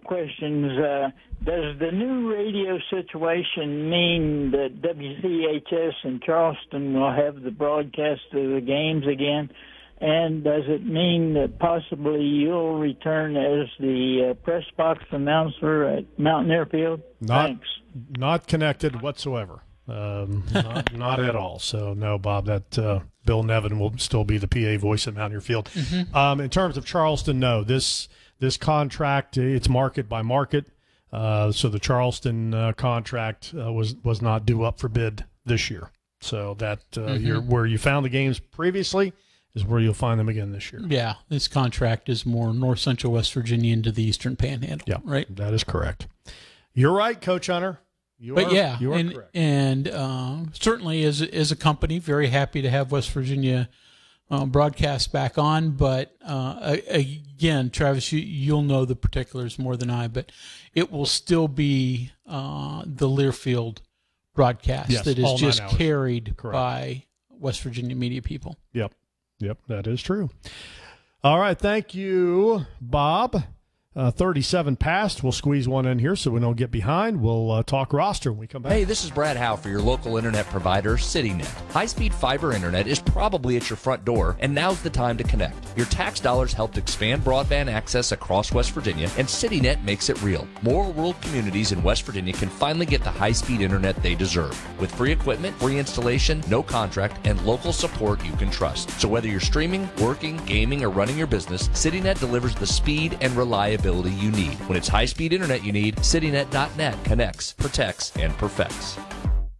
questions. Does the new radio situation mean that WCHS in Charleston will have the broadcast of the games again? And does it mean that possibly you'll return as the press box announcer at Mountaineer Field? Thanks. Not connected whatsoever. Not at all. So, no, Bob, that Bill Nevin will still be the PA voice at Mountaineer Field. Mm-hmm. In terms of Charleston, no. This contract, it's market by market. So the Charleston contract was not due up for bid this year. So that where you found the games previously is where you'll find them again this year. Yeah, this contract is more north central West Virginia into the eastern panhandle. Yeah, right. That is correct. You're right, Coach Hunter. You are correct. And certainly as a company, very happy to have West Virginia broadcast back on. But again, Travis, you'll know the particulars more than I, but it will still be the Learfield broadcast that is just carried by West Virginia media people. Yep, that is true. All right, thank you, Bob. 37 past. We'll squeeze one in here so we don't get behind. We'll talk roster when we come back. Hey, this is Brad Howe for your local internet provider, CityNet. High-speed fiber internet is probably at your front door, and now's the time to connect. Your tax dollars helped expand broadband access across West Virginia, and CityNet makes it real. More rural communities in West Virginia can finally get the high-speed internet they deserve. With free equipment, free installation, no contract, and local support you can trust. So whether you're streaming, working, gaming, or running your business, CityNet delivers the speed and reliability you need. When it's high-speed internet you need, CityNet.net connects, protects, and perfects.